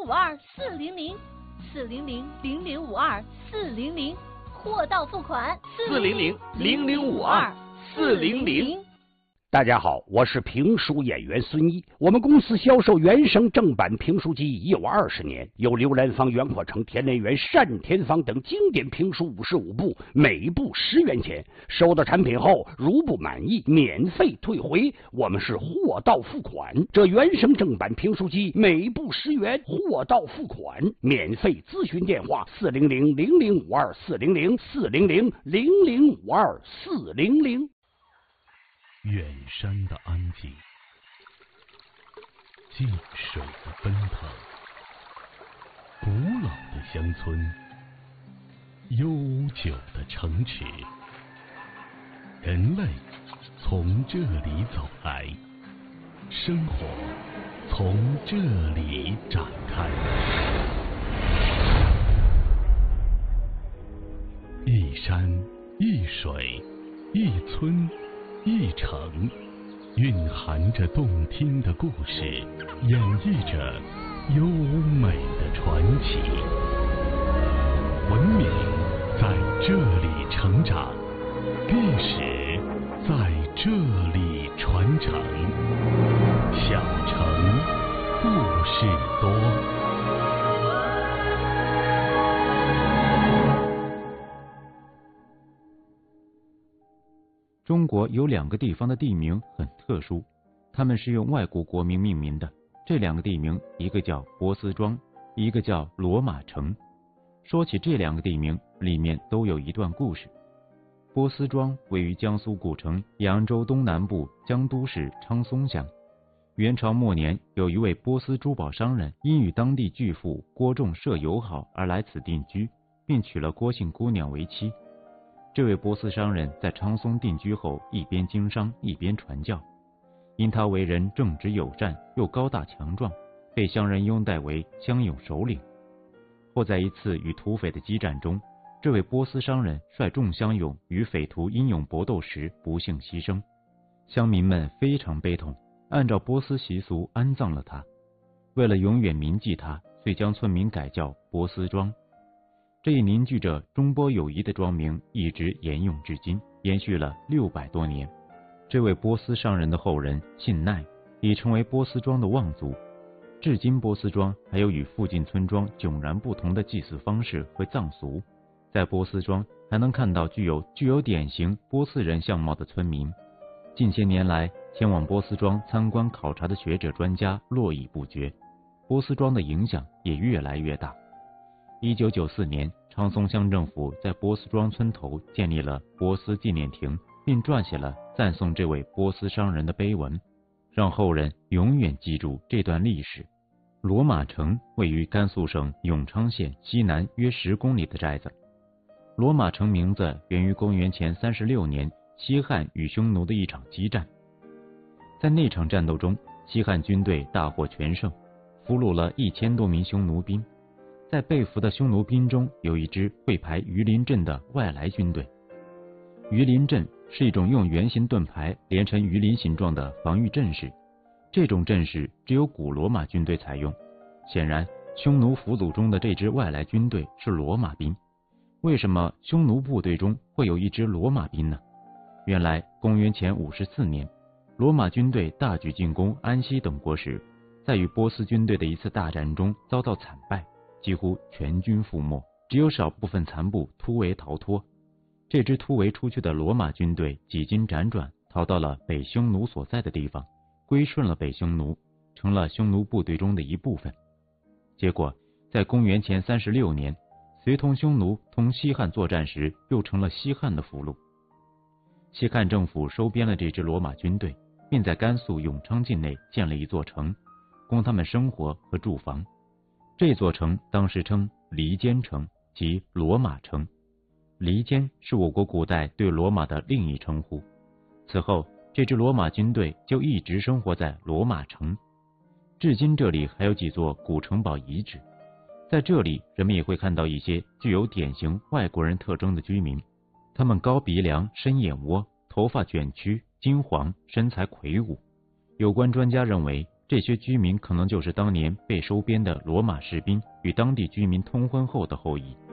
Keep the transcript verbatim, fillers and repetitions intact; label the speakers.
Speaker 1: 五二四零零四零零零零五二四零零，货到付款
Speaker 2: 四零零零零五二四零零。
Speaker 3: 大家好，我是评书演员孙一。我们公司销售原声正版评书机已有二十年，有刘兰芳、袁阔成、田连元、单田芳等经典评书五十五部，每部十元钱。收到产品后，如不满意，免费退回。我们是货到付款。这原声正版评书机每部十元，货到付款，免费咨询电话：四零零零零五二四零零四零零零零五二四零零。
Speaker 4: 远山的安静，静水的奔腾，古老的乡村，悠久的城池，人类从这里走来，生活从这里展开。一山一水一村一城，蕴含着动听的故事，演绎着优美的传奇。文明在这里成长，历史在这里传承。小城故事多。
Speaker 5: 中国有两个地方的地名很特殊，他们是用外国国名命名的。这两个地名，一个叫波斯庄，一个叫罗马城。说起这两个地名，里面都有一段故事。波斯庄位于江苏古城扬州东南部江都市昌松乡。元朝末年，有一位波斯珠宝商人，因与当地巨富郭仲社友好而来此定居，并娶了郭姓姑娘为妻。这位波斯商人在昌松定居后，一边经商一边传教。因他为人正直友善，又高大强壮，被乡人拥戴为乡勇首领。后在一次与土匪的激战中，这位波斯商人率众乡勇与匪徒英勇搏斗时不幸牺牲，乡民们非常悲痛，按照波斯习俗安葬了他。为了永远铭记他，遂将村民改叫波斯庄。这一凝聚着中波友谊的庄名一直沿用至今，延续了六百多年。这位波斯商人的后人姓奈，已成为波斯庄的望族。至今波斯庄还有与附近村庄迥然不同的祭祀方式和葬俗。在波斯庄还能看到具有具有典型波斯人相貌的村民。近些年来，前往波斯庄参观考察的学者专家络绎不绝，波斯庄的影响也越来越大。一九九四年，昌松乡政府在波斯庄村头建立了波斯纪念亭，并撰写了赞颂这位波斯商人的碑文，让后人永远记住这段历史。罗马城位于甘肃省永昌县西南约十公里的寨子。罗马城名字源于公元前三十六年西汉与匈奴的一场激战。在那场战斗中，西汉军队大获全胜，俘虏了一千多名匈奴兵。在被俘的匈奴兵中，有一支会排鱼鳞阵的外来军队。鱼鳞阵是一种用圆形盾牌连成鱼鳞形状的防御阵势，这种阵势只有古罗马军队采用。显然，匈奴俘虏中的这支外来军队是罗马兵。为什么匈奴部队中会有一支罗马兵呢？原来，公元前五十四年，罗马军队大举进攻安息等国时，在与波斯军队的一次大战中遭到惨败，几乎全军覆没，只有少部分残部突围逃脱。这支突围出去的罗马军队几经辗转，逃到了北匈奴所在的地方，归顺了北匈奴，成了匈奴部队中的一部分。结果，在公元前三十六年，随同匈奴同西汉作战时，又成了西汉的俘虏。西汉政府收编了这支罗马军队，并在甘肃永昌境内建了一座城，供他们生活和住房。这座城当时称离间城，即罗马城。离间是我国古代对罗马的另一称呼。此后，这支罗马军队就一直生活在罗马城。至今这里还有几座古城堡遗址，在这里人们也会看到一些具有典型外国人特征的居民，他们高鼻梁、深眼窝，头发卷曲、金黄，身材魁梧。有关专家认为， 这些居民可能就是当年被收编的罗马士兵与当地居民通婚后的后裔。